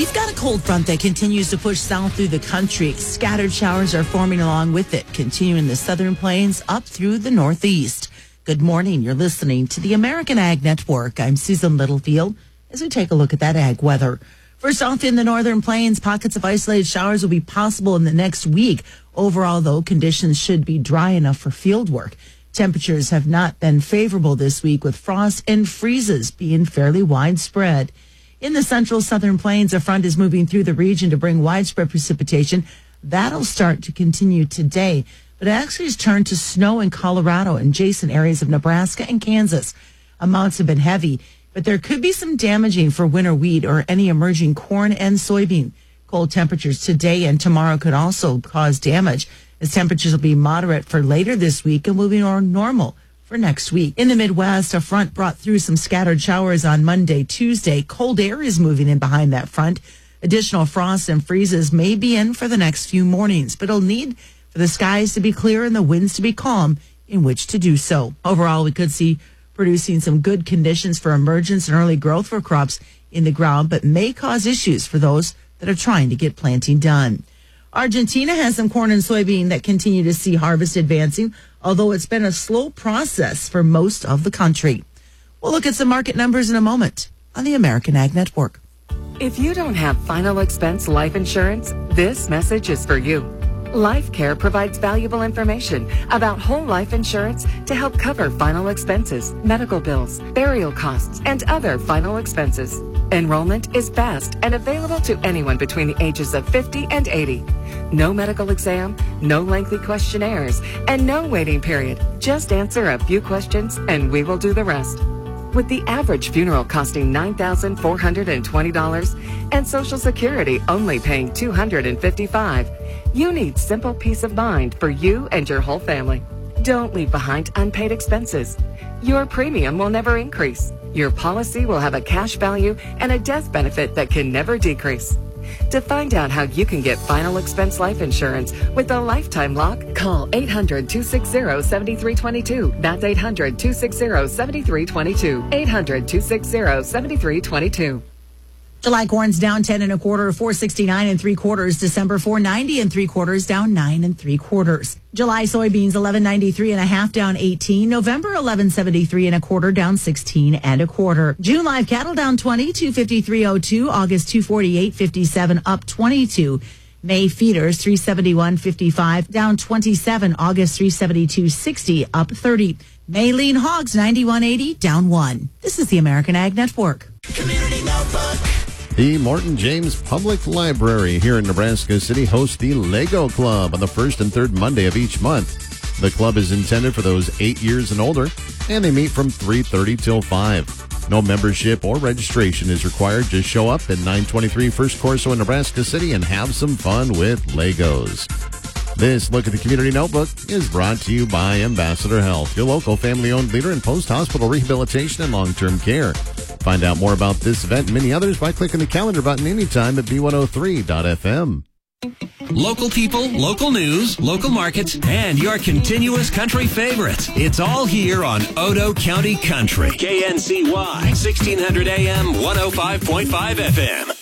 We've got a cold front that continues to push south through the country. Scattered showers are forming along with it, continuing the southern plains up through the northeast. Good morning. You're listening to the American Ag Network. I'm Susan Littlefield as we take a look at that ag weather. First off, in the northern plains, pockets of isolated showers will be possible in the next week. Overall, though, conditions should be dry enough for field work. Temperatures have not been favorable this week, with frost and freezes being fairly widespread. In the central southern plains, a front is moving through the region to bring widespread precipitation. That'll start to continue today, but it actually has turned to snow in Colorado and adjacent areas of Nebraska and Kansas. Amounts have been heavy, but there could be some damaging for winter wheat or any emerging corn and soybean. Cold temperatures today and tomorrow could also cause damage, as temperatures will be moderate for later this week and will be more normal for next week. In the Midwest, a front brought through some scattered showers on Monday, Tuesday. Cold air is moving in behind that front. Additional frost and freezes may be in for the next few mornings, but it'll need for the skies to be clear and the winds to be calm in which to do so. Overall, we could see producing some good conditions for emergence and early growth for crops in the ground, but may cause issues for those that are trying to get planting done. Argentina has some corn and soybean that continue to see harvest advancing, although it's been a slow process for most of the country. We'll look at some market numbers in a moment on the American Ag Network. If you don't have final expense life insurance, this message is for you. LifeCare provides valuable information about whole life insurance to help cover final expenses, medical bills, burial costs, and other final expenses. Enrollment is fast and available to anyone between the ages of 50 and 80. No medical exam, no lengthy questionnaires, and no waiting period. Just answer a few questions and we will do the rest. With the average funeral costing $9,420 and Social Security only paying $255, you need simple peace of mind for you and your whole family. Don't leave behind unpaid expenses. Your premium will never increase. Your policy will have a cash value and a death benefit that can never decrease. To find out how you can get final expense life insurance with a lifetime lock, call 800-260-7322. That's 800-260-7322. 800-260-7322. July corn's down 10 1/4, 469 3/4. December 490 3/4, down 9 3/4. July soybeans 1193 1/2, down 18. November 1173 1/4, down 16 1/4. June live cattle down 20, 253.02. August 248.57, up 22. May feeders 371.55, down 27. August 372.60, up 30. May lean hogs 91.80, down 1. This is the American Ag Network. Community Notebook. The Morton James Public Library here in Nebraska City hosts the Lego Club on the first and third Monday of each month. The club is intended for those 8 years and older, and they meet from 3:30 till 5. No membership or registration is required. Just show up at 923 First Corso in Nebraska City and have some fun with Legos. This look at the Community Notebook is brought to you by Ambassador Health, your local family-owned leader in post-hospital rehabilitation and long-term care. Find out more about this event and many others by clicking the calendar button anytime at B103.fm. Local people, local news, local markets, and your continuous country favorites. It's all here on Odo County Country. KNCY, 1600 AM, 105.5 FM.